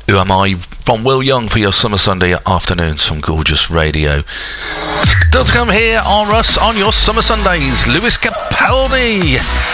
Who Am I from Will Young for your summer Sunday afternoons from Gorgeous Radio. Still to come here on Russ on your summer Sundays, Lewis Capaldi.